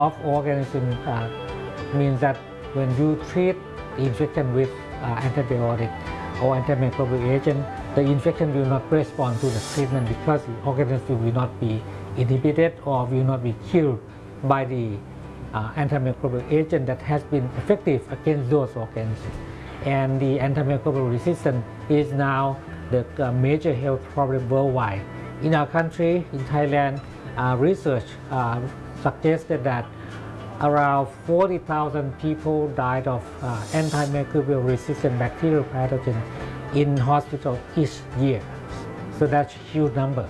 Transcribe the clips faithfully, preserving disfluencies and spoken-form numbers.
of organism uh, means that when you treat the infection with uh, antibiotic or antimicrobial agent, the infection will not respond to the treatment because the organism will not be inhibited or will not be killed by the uh, antimicrobial agent that has been effective against those organisms. And the antimicrobial resistance is now the uh, major health problem worldwide. In our country, in Thailand, uh, research uh, suggested that around forty thousand people died of uh, antimicrobial resistant bacterial pathogen in hospital each year. So that's a huge number.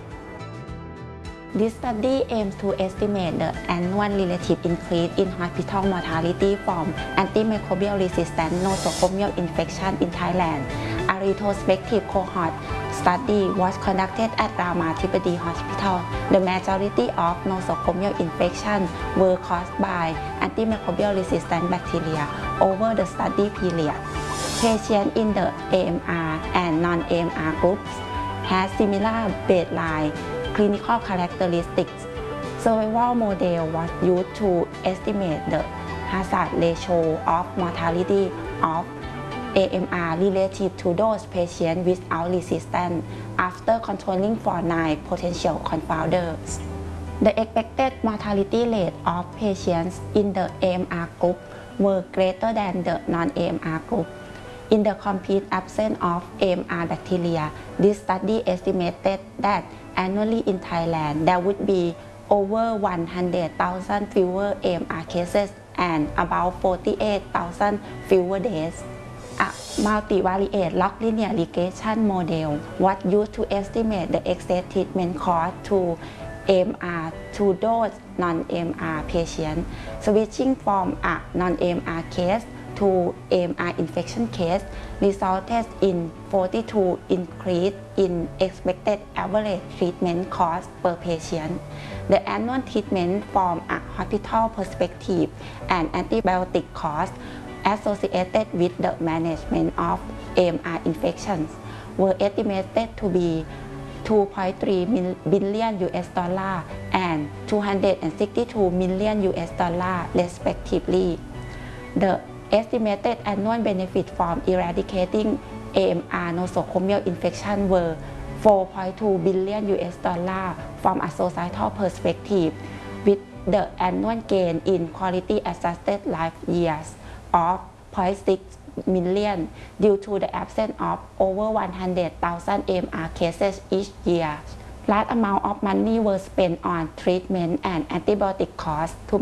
This study aims to estimate the annual relative increase in hospital mortality from antimicrobial resistant nosocomial infection in Thailand. A retrospective cohort study was conducted at Ramathipabadi Hospital. The majority of nosocomial infections were caused by antimicrobial resistant bacteria over the study period. Patients in the A M R and non-A M R groups had similar baseline clinical characteristics. Survival model was used to estimate the hazard ratio of mortality of A M R relative to those patients without resistance after controlling for nine potential confounders. The expected mortality rate of patients in the A M R group were greater than the non-A M R group. In the complete absence of A M R bacteria, this study estimated that annually in Thailand there would be over one hundred thousand fewer A M R cases and about forty-eight thousand fewer deaths. A multivariate log linear regression model was used to estimate the excess treatment cost to A M R to those non-A M R patients. Switching from a non-A M R case to A M R infection case resulted in forty-two increase in expected average treatment cost per patient. The annual treatment from a hospital perspective and antibiotic costs associated with the management of A M R infections were estimated to be two point three billion U S dollar and two hundred sixty-two million U S dollar respectively. The estimated annual benefit from eradicating A M R nosocomial infection were four point two billion U S dollar from a societal perspective, with the annual gain in quality adjusted life years of zero point six million due to the absence of over one hundred thousand A M R cases each year. Large amount of money were spent on treatment and antibiotic costs to